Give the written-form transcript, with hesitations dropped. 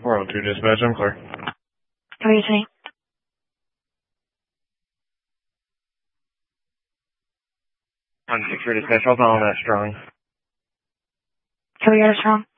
402 dispatch, I'm clear. How are you today? I'm secure dispatch, I'll call on that strong. How are you strong?